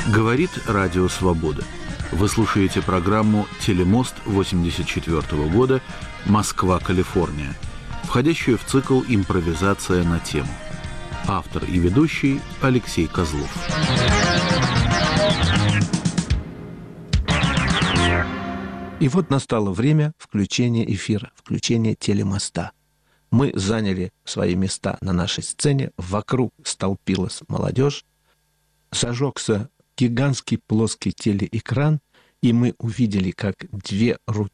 Говорит Радио Свобода. Вы слушаете программу «Телемост» 1984 года «Москва, Калифорния», входящую в цикл «Импровизация на тему». Автор и ведущий Алексей Козлов. И вот настало время включения эфира, включения телемоста. Мы заняли свои места на нашей сцене, вокруг столпилась молодежь, зажегся гигантский плоский телеэкран, и мы увидели, как две